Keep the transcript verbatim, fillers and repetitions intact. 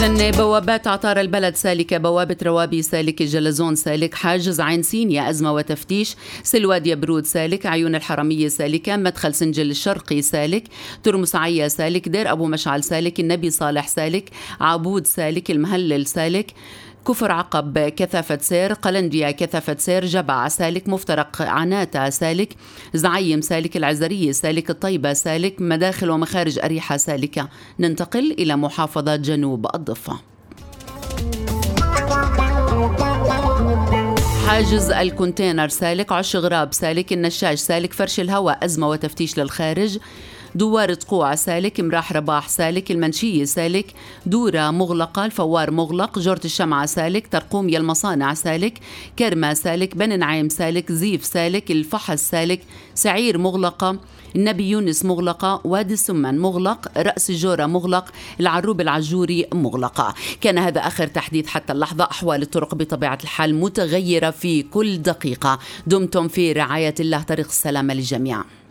إذن بوابات عطار البلد سالكة، بوابة روابي سالك، جلزون سالك، حاجز عين سينيا أزمة وتفتيش، سلواد يبرود سالك، عيون الحرمية سالكة، مدخل سنجل الشرقي سالك، ترمس عيا سالك، دير أبو مشعل سالك، النبي صالح سالك، عبود سالك، المهلل سالك، كفر عقب كثافة سير، قلنديا كثافة سير، جبع سالك، مفترق عناتا سالك، زعيم سالك، العزرية سالك، الطيبة سالك، مداخل ومخارج أريحة سالكة. ننتقل إلى محافظة جنوب الضفة. حاجز الكونتينر سالك، عش غراب سالك، النشاش سالك، فرش الهواء أزمة وتفتيش للخارج، دوار قوع سالك، مراح رباح سالك، المنشية سالك، دورة مغلقة، الفوار مغلق، جورة الشمعة سالك، ترقوم يا المصانع سالك، كرمة سالك، بن نعيم سالك، زيف سالك، الفحص سالك، سعير مغلقة، النبي يونس مغلقة، وادي السمان مغلق، رأس الجورة مغلق، العروب العجوري مغلقة. كان هذا آخر تحديث حتى اللحظة. أحوال الطرق بطبيعة الحال متغيرة في كل دقيقة. دمتم في رعاية الله. طريق السلامة للجميع.